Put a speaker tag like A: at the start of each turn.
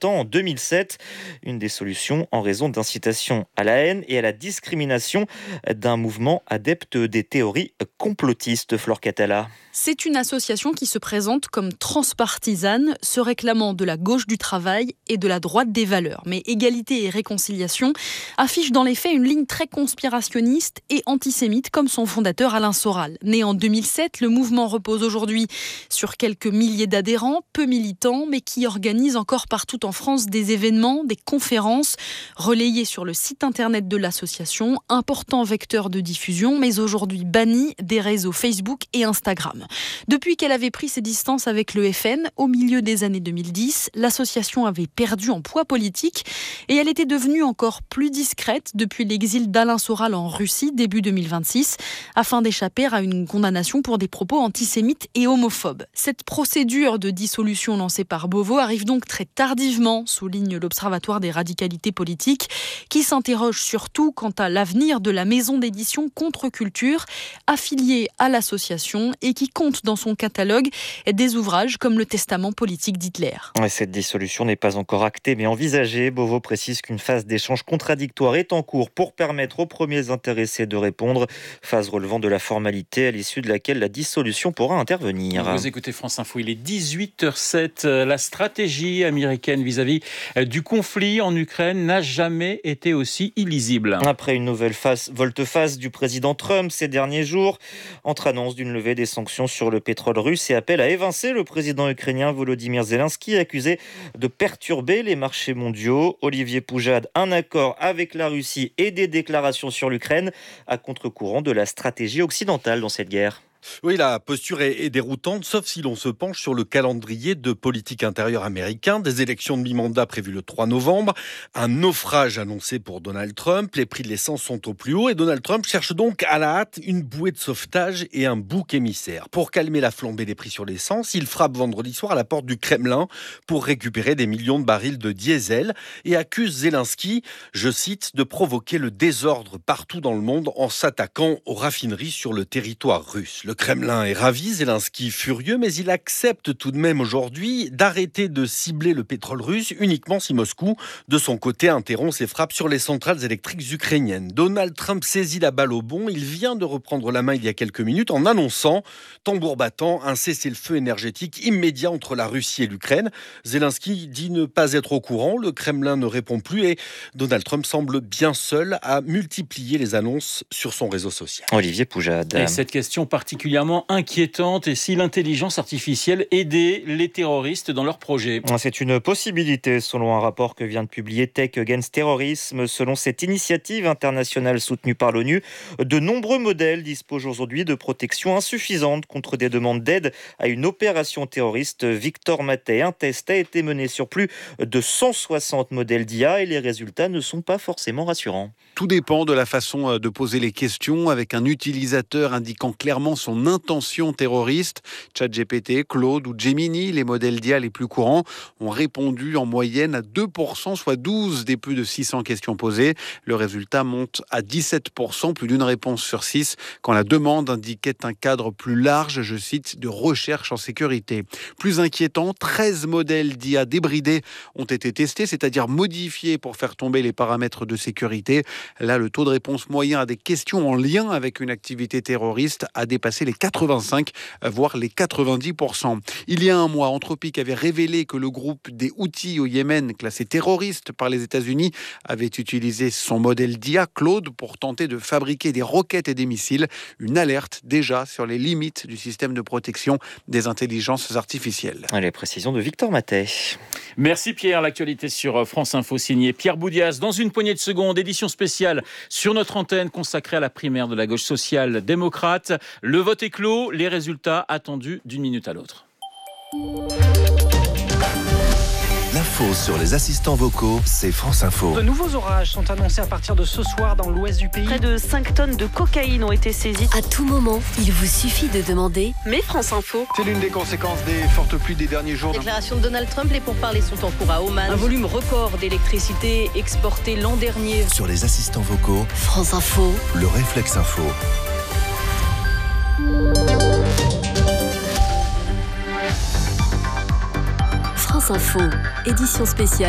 A: 20 ans, en 2007. Une dissolution en raison d'incitation à la haine et à la discrimination d'un mouvement adepte des théories complotistes. Flore Catala.
B: C'est une association qui se présente comme transpartisane, se réclamant de la gauche du travail et de la droite des valeurs. Mais Égalité et Réconciliation affiche dans les faits une ligne très conspirationniste et antisémite comme son fondateur Alain Soral. Né en 2007, le mouvement repose aujourd'hui sur quelques milliers d'adhérents, peu militants, mais qui organisent encore partout en France des événements, des conférences, relayées sur le site internet de l'association, important vecteur de diffusion, mais aujourd'hui banni des réseaux Facebook et Instagram. Depuis qu'elle avait pris ses distances avec le FN, au milieu des années 2010, l'association avait perdu en poids politique et elle était devenue encore plus discrète depuis l'exil d'Alain Soral en Russie début 2026, afin d'échapper à une condamnation pour des propos antisémites et homophobes. Cette procédure de dissolution lancée par Beauvau arrive donc très tardivement, souligne l'Observatoire des radicalités politiques, qui s'interroge surtout quant à l'avenir de la maison d'édition Contre-Culture, affiliée à l'association et qui compte dans son catalogue des ouvrages comme le Testament politique d'Hitler.
A: Cette dissolution n'est pas encore actée mais envisagée. Beauvau précise qu'une phase d'échange contradictoire est en cours pour permettre aux premiers intéressés de répondre, phase relevant de la formalité à l'issue de laquelle la dissolution pourra intervenir.
C: Vous écoutez France Info, il est 18h07. La stratégie américaine vis-à-vis du conflit en Ukraine n'a jamais été aussi illisible.
A: Après une nouvelle volte-face du président Trump ces derniers jours, entre annonce d'une levée des sanctions sur le pétrole russe et appel à évincer le président ukrainien Volodymyr Zelensky, accusé de perturber les marchés mondiaux. Olivier Poujade, un accord avec la Russie et des déclarations sur l'Ukraine à contre-courant de la stratégie occidentale dans cette guerre.
D: Oui, la posture est déroutante, sauf si l'on se penche sur le calendrier de politique intérieure américain. Des élections de mi-mandat prévues le 3 novembre, un naufrage annoncé pour Donald Trump, les prix de l'essence sont au plus haut et Donald Trump cherche donc à la hâte une bouée de sauvetage et un bouc émissaire. Pour calmer la flambée des prix sur l'essence, il frappe vendredi soir à la porte du Kremlin pour récupérer des millions de barils de diesel et accuse Zelensky, je cite, de provoquer le désordre partout dans le monde en s'attaquant aux raffineries sur le territoire russe. Le Kremlin est ravi, Zelensky furieux, mais il accepte tout de même aujourd'hui d'arrêter de cibler le pétrole russe uniquement si Moscou, de son côté, interrompt ses frappes sur les centrales électriques ukrainiennes. Donald Trump saisit la balle au bond. Il vient de reprendre la main il y a quelques minutes en annonçant, tambour battant, un cessez-le-feu énergétique immédiat entre la Russie et l'Ukraine. Zelensky dit ne pas être au courant, le Kremlin ne répond plus et Donald Trump semble bien seul à multiplier les annonces sur son réseau social.
A: Olivier Poujade.
C: Et cette question particulièrement inquiétante, et si l'intelligence artificielle aidait les terroristes dans leurs projets ?
A: C'est une possibilité selon un rapport que vient de publier Tech Against Terrorism. Selon cette initiative internationale soutenue par l'ONU, de nombreux modèles disposent aujourd'hui de protection insuffisante contre des demandes d'aide à une opération terroriste. Victor Mattei, un test a été mené sur plus de 160 modèles d'IA et les résultats ne sont pas forcément rassurants.
E: Tout dépend de la façon de poser les questions, avec un utilisateur indiquant clairement son intention terroriste. ChatGPT, Claude ou Gemini, les modèles d'IA les plus courants, ont répondu en moyenne à 2%, soit 12 des plus de 600 questions posées. Le résultat monte à 17%, plus d'une réponse sur 6, quand la demande indiquait un cadre plus large, je cite, de recherche en sécurité. Plus inquiétant, 13 modèles d'IA débridés ont été testés, c'est-à-dire modifiés pour faire tomber les paramètres de sécurité. Là, le taux de réponse moyen à des questions en lien avec une activité terroriste a dépassé les 85, voire les 90%. Il y a un mois, Anthropic avait révélé que le groupe des Houthis au Yémen, classé terroriste par les États-Unis, avait utilisé son modèle d'IA, Claude, pour tenter de fabriquer des roquettes et des missiles. Une alerte déjà sur les limites du système de protection des intelligences artificielles.
A: Les précisions de Victor Mattei.
C: Merci Pierre, l'actualité sur France Info signée Pierre Boudias. Dans une poignée de secondes, édition spéciale sur notre antenne consacrée à la primaire de la gauche social-démocrate. Le vote est clos, les résultats attendus d'une minute à l'autre.
F: L'info sur les assistants vocaux, c'est France Info.
G: De nouveaux orages sont annoncés à partir de ce soir dans l'ouest du pays.
H: Près de 5 tonnes de cocaïne ont été saisies.
I: À tout moment, il vous suffit de demander.
H: Mais France Info.
J: C'est l'une des conséquences des fortes pluies des derniers jours.
H: Déclaration de Donald Trump, les pourparlers sont en cours à Oman.
K: Un volume record d'électricité exporté l'an dernier.
F: Sur les assistants vocaux,
I: France Info.
F: Le réflexe info.
I: France Info, édition spéciale.